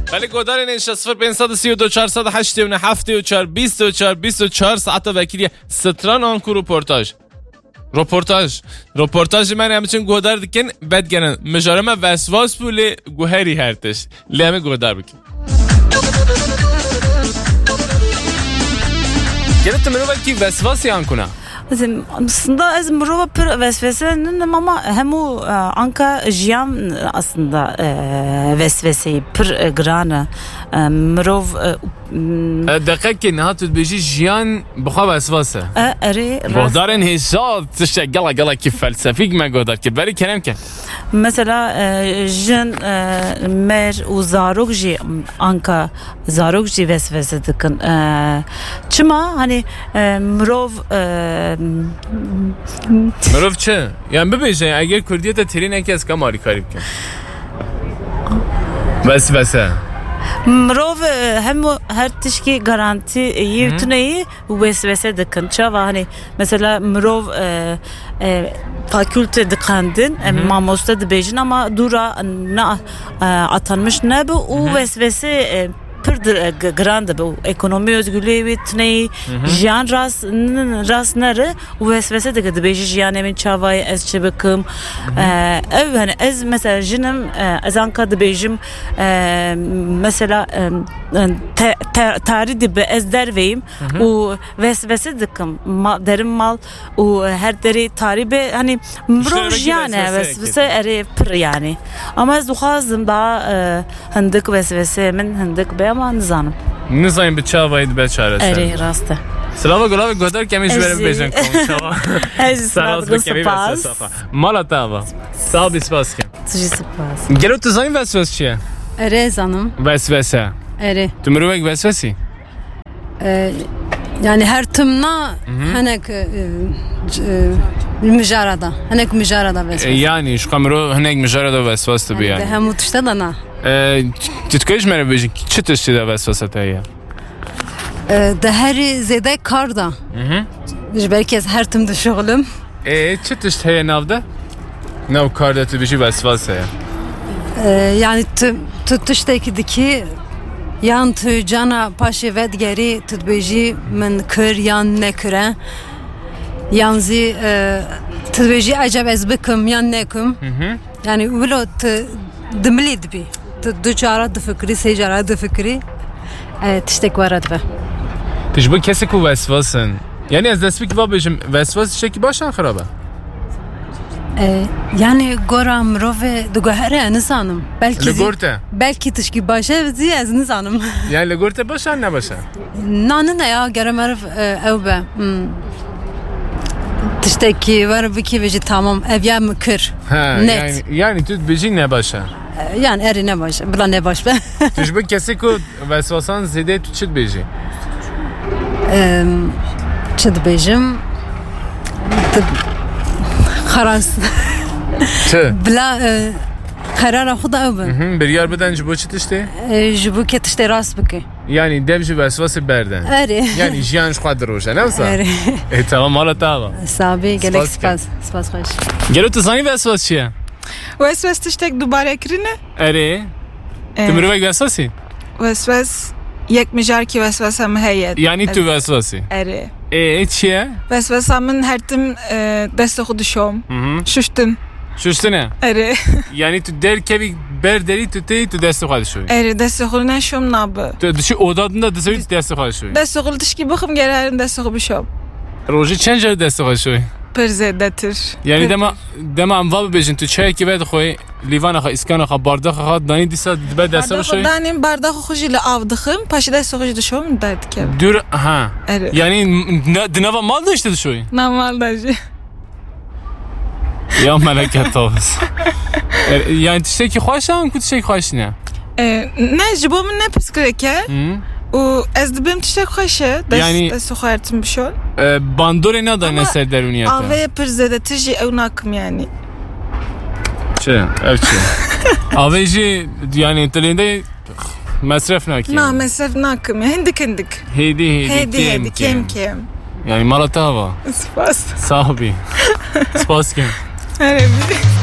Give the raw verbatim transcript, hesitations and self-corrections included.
ولی گودار نشه صفر پنج سی و دو چهارصد و هشت و هفت و چهار بیست و چهار بیست و چهار ساعت وکیلی ستران آنکو روپورتاج روپورتاج روپورتاج من همچون گودار دکن بد گنن مجارم وسواس بوله گوهری هرتش لیمه گودار بکن گرت منو belki vesvası ankuna. Aslında az mırova pır vesvesenin ama hemu anka jiyan aslında vesveseyi pır grana mırov دقیق که نه تو بیشی جیان بخواه وسواسه. اره. گودارن هزار تشت گلا گلا کی فلسفیک من گودار که بری کنم که. مثلا جن مر و زاروک جی anka زاروک جی vesvese دکن. چما hani mırov mırov چه؟ yani ببینید اگر کردیه تا ترین یکی از کم آری کاری کن. vesvese. مرو هم هر تشکی گارانتی یوتونی vesvese دکن چه و هنی مثلا مرو fakülte dikandin mamosta dibejin ama dura na atanmış ne bu o vesvese pırdır grande bu ekonomi özgürlüğü vitneyi jiyan ras ras nere o vesvese de dibejin jiyan emin çavay ez çebekim ev hani ez mesela jinim ez anka dibejim mesela tarih dibe ez derveyim o vesvese dikim derim mal o her deri taribe hani mroj yani vesvese ere pır yani ama ez duhazım daha hındık vesvese min hındık be ama nizanım nizanım bir çavaydı be çaresi ere rastı Slava golavi godar kemiş verim bejen kom çava Saraz kemi vesvese mala tava sağ ol bispas ki Tuji spas Gelo tu zanım vesvese çiye ere zanım vesvese ere tu mruvek vesvesi yani her tımna hanek müjarada hanek müjarada vesvese yani şu kamero hanek müjarada vesvese tabii yani hem mutuşta da na تتكلمش مرة بيجي شتش ده بس وسطية. ده هري زيادة كاردا. مش belki her tümde şoğlum. إيه شتش هي نافده؟ ناو كاردا تبيجي بس وسطية. Yani tutuştaki diki yan tücana paşa vedgeri tutbeji men kır yan ne kıre. Yanzi tutbeji acaba ezbekim yan nekim. Yani ulo dımlid bi. دو چهار دو فکری سه چهار دو فکری تشتک وارد به تجربه کسی کو وسواسن یعنی از دست بگی وابجم وسواس شکی باشن خرابه yani goram rove dugahare nizanım belki legorte belki tişki başa zi az nizanım yani legorte başan ne başa nanın ya garamer evbe tişteki var biki veji tamam evya mükür net yani yani tut bejin ne başa yani eri ne baş, bula ne baş be. Tujbe kesi ko vesvasan zede tu çit beji. Eee çit bejim. Kharas. Çe. Bula karara xuda öbün. Bir yar beden jibo çit işte. Jibo ket işte rast biki. Yani devji vesvası berden. Eri. Yani jiyan şu kadar roja ne olsa. Eri. E tamam hala tamam. Sabi gelek spas spas hoş. Gelo tu zani vesvasçıya. وسواس تشتك دوباره كرينه اره تمروك وسواسي وسواس يك مجار كي وسواسه مهيت يعني تو وسواسي اره ايه تشيا وسواسه من هرتم دست خودشوم ششتن ششتنه اره يعني تو der kevi ber deri tu te tu dest خودشوي اره دست خودنا شوم ناب تو دشي odadında dest dest خودشوي دست خودش ki بخم gelerim dest خودشوم روجي چنجر دست خودشوي پرزدتر یعنی دما دما ام واب بجن تو چای کی ود خوی لیوان خو اسکان خو باردا خو دانی دیسا دبه دسته بشوی دانیم باردا خو خوشی ل avdıxım paşa da soğucu düşüm derdi ki dur ha yani dnava mal da işte düşoy normal daji ya melaket tavs yani tişeki xoşam ku tişeki xoş ne ne jibo ne psikolojik و از دبیم تشتک خوشه یعنی دست خواهرتم بشون باندوری نداره نسر درونیته آوه پرزده تجی او ناکم یعنی چه؟ او چه؟ آوه جی یعنی تلینده مصرف ناکی نه مصرف ناکم هندک هندک هیدی هیدی هیدی کم کم یعنی مالا تاوا سپاس صاحبی سپاس کم هره بیدی